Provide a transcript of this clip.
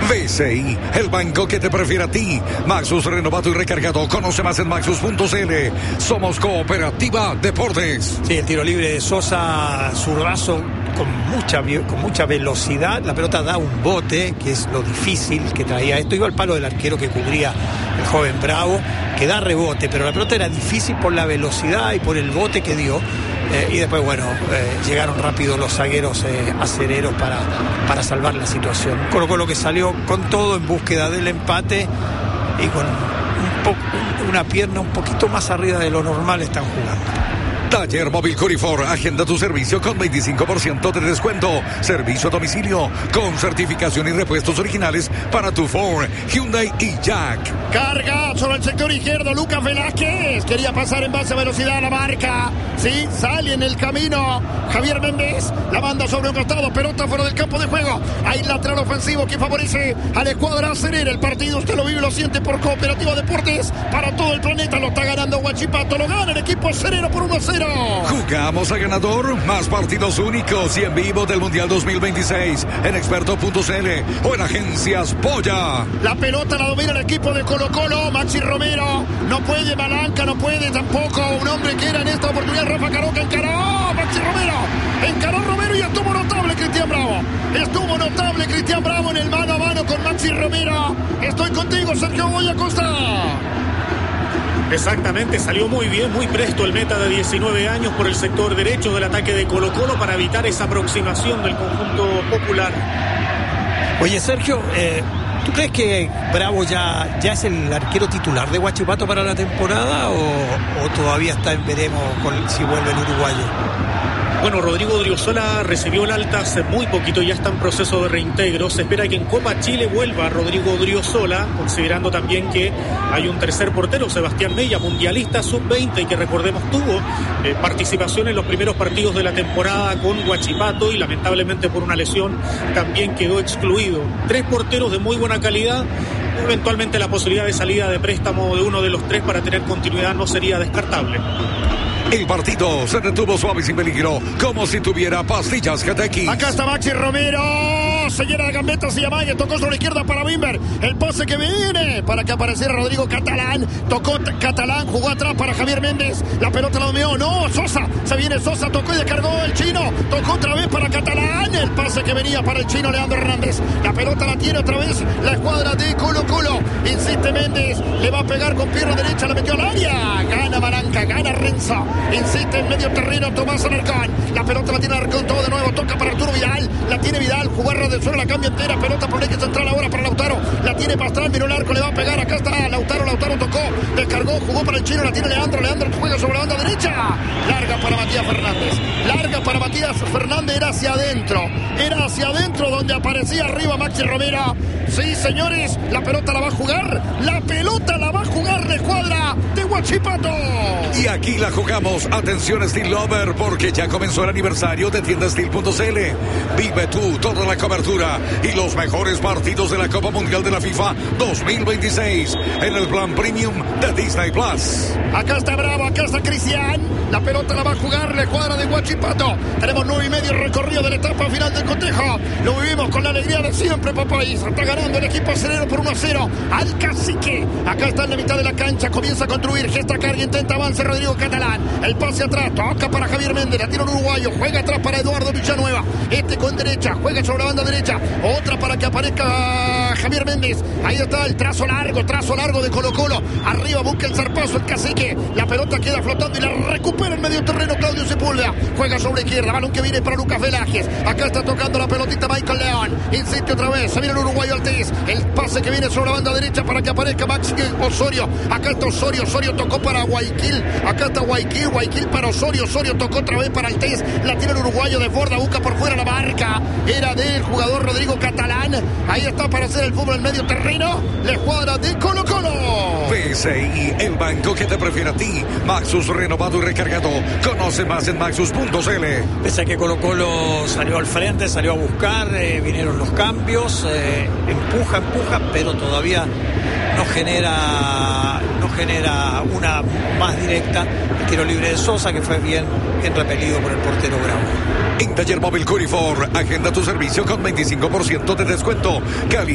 BCI, el banco que te prefiere a ti. Maxus renovado y recargado. Conoce más en maxus.cl. Somos Cooperativa Deportes. Sí, el tiro libre de Sosa, zurdazo con mucha velocidad. La pelota da un bote, que es lo difícil que traía esto. Iba al palo del arquero que cubría el joven Bravo, que da rebote, pero la pelota era difícil por la velocidad y por el bote que dio. Y después, llegaron rápido los zagueros acereros para salvar la situación. Colo-Colo que salió con todo en búsqueda del empate y con una pierna un poquito más arriba de lo normal están jugando. Taller Móvil Curifor, agenda tu servicio con 25% de descuento. Servicio a domicilio con certificación y repuestos originales para tu Ford, Hyundai y Jack. Carga sobre el sector izquierdo, Lucas Velázquez. Quería pasar en base a velocidad a la marca. Sí, sale en el camino Javier Méndez. La manda sobre un costado, pelota fuera del campo de juego. Hay lateral ofensivo que favorece a la escuadra acerera. El partido usted lo vive y lo siente por Cooperativa Deportes. Para todo el planeta lo está ganando Huachipato. Lo gana el equipo acerero por 1-0. Jugamos a ganador, más partidos únicos y en vivo del Mundial 2026 en experto.cl o en Agencias Polla. La pelota la domina el equipo de Colo-Colo. Maxi Romero no puede, Malanca no puede tampoco. Un hombre que era en esta oportunidad Rafa Caroca. Encaró Maxi Romero, encaró Romero y estuvo notable Cristian Bravo. Estuvo notable Cristian Bravo en el mano a mano con Maxi Romero. Estoy contigo, Sergio Goya Costa. Exactamente, salió muy bien, muy presto el meta de 19 años por el sector derecho del ataque de Colo-Colo para evitar esa aproximación del conjunto popular. Oye, Sergio, ¿tú crees que Bravo ya es el arquero titular de Huachipato para la temporada o todavía está en veremos si vuelve el uruguayo? Bueno, Rodrigo Driosola recibió el alta hace muy poquito, ya está en proceso de reintegro. Se espera que en Copa Chile vuelva Rodrigo Driosola, considerando también que hay un tercer portero, Sebastián Mella, mundialista sub-20 y que recordemos tuvo participación en los primeros partidos de la temporada con Huachipato y lamentablemente por una lesión también quedó excluido. 3 porteros de muy buena calidad. Eventualmente la posibilidad de salida de préstamo de uno de los 3 para tener continuidad no sería descartable. El partido se detuvo suave y sin peligro, como si tuviera pastillas Gatequi. Acá está Maxi Romero, se llena de gambetas y Amague, tocó sobre la izquierda para Wimber, el pase que viene para que apareciera Rodrigo Catalán, tocó Catalán, jugó atrás para Javier Méndez, la pelota la dominó, no, Sosa, se viene Sosa, tocó y descargó el chino, tocó otra vez para Catalán, el pase que venía para el chino Leandro Hernández, la pelota la tiene otra vez la escuadra de Colo-Colo, insiste Méndez, le va a pegar con pierna derecha, la metió al área, gana Maranca, gana Renzo. Insiste en medio terreno Tomás Alarcón. La pelota la tiene Alarcón todo de nuevo. Toca para Arturo Vidal. La tiene Vidal. Jugarra del suelo. La cambia entera. Pelota por el eje central ahora para Lautaro. La tiene Pastrán. Miró el arco. Le va a pegar. Acá está Lautaro. Lautaro tocó. Descargó. Jugó para el chino. La tiene Leandro. Leandro juega sobre la banda derecha. Larga para Matías Fernández. Larga para Matías Fernández. Era hacia adentro. Era hacia adentro donde aparecía arriba Maxi Romero. Sí, señores. La pelota la va a jugar. La pelota la va a jugar la escuadra de Huachipato. Y aquí la jugamos. Atención Steel Lover, porque ya comenzó el aniversario de tiendasteel.cl. Vive tú toda la cobertura y los mejores partidos de la Copa Mundial de la FIFA 2026 en el plan premium de Disney Plus. Acá está Bravo, acá está Cristian. La pelota la va a jugar la escuadra de Huachipato. Tenemos 9:30 recorrido de la etapa final del cotejo. Lo vivimos con la alegría de siempre, papaís. Está ganando el equipo acerero por 1-0 al Cacique. Acá está en la mitad de la cancha, comienza a construir, gesta carga, intenta avance Rodrigo Catalán. El pase atrás, toca para Javier Méndez, la tira un uruguayo, juega atrás para Eduardo Villanueva. Este con derecha, juega sobre la banda derecha. Otra para que aparezca Javier Méndez. Ahí está el trazo largo de Colo-Colo. Arriba busca el zarpazo el Cacique. La pelota queda flotando y la recupera en medio terreno Claudio Sepúlveda. Juega sobre la izquierda, balón que viene para Lucas Velázquez. Acá está tocando la pelotita Michael León. Insiste otra vez, se viene el uruguayo Altés. El pase que viene sobre la banda derecha para que aparezca Maxi Osorio. Acá está Osorio, Osorio tocó para Guayaquil. Acá está Guayaquil para Osorio, Osorio tocó otra vez para Altés. La tiene el uruguayo de Borda, busca por fuera la marca. Era del jugador Rodrigo Catalán. Ahí está para hacer el fútbol en medio terreno. La escuadra de Colo-Colo. BCI, el banco que te prefiere a ti. Maxus renovado y recargado. Conoce más en maxus.cl. Pese a que Colo-Colo salió al frente, salió a buscar, vinieron los cambios, empuja, pero todavía no genera una más directa. El tiro libre de Sosa, que fue bien repelido por el portero Bravo. En Taller Móvil Curifor, agenda tu servicio con 25% de descuento.